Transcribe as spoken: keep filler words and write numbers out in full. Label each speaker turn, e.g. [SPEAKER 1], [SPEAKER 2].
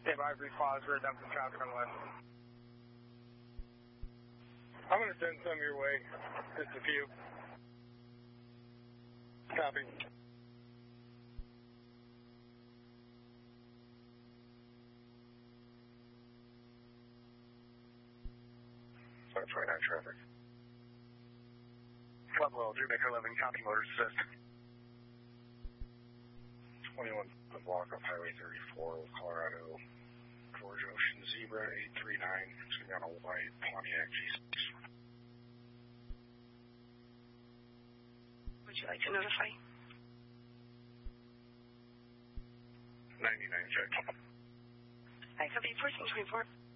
[SPEAKER 1] Stand by, brief pause, we're dumping traffic on the west. I'm going to send some your way, just a few. Copy.
[SPEAKER 2] five twenty-nine traffic.
[SPEAKER 3] Level three Baker eleven, copy, motor assist.
[SPEAKER 2] twenty-one, the block of Highway thirty-four, Colorado, George Ocean Zebra eight three nine, it's going to be on a white Pontiac G six.
[SPEAKER 4] Would you like to notify?
[SPEAKER 2] ninety-nine check.
[SPEAKER 4] I copy fourteen twenty-four.